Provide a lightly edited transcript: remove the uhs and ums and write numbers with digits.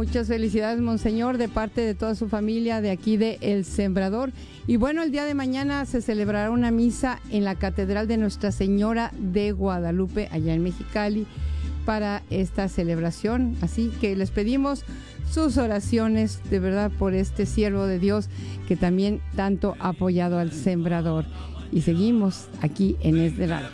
Muchas felicidades, Monseñor, de parte de toda su familia de aquí de El Sembrador. Y bueno, el día de mañana se celebrará una misa en la Catedral de Nuestra Señora de Guadalupe, allá en Mexicali, para esta celebración. Así que les pedimos sus oraciones, de verdad, por este siervo de Dios que también tanto ha apoyado al Sembrador. Y seguimos aquí en Es de Radio.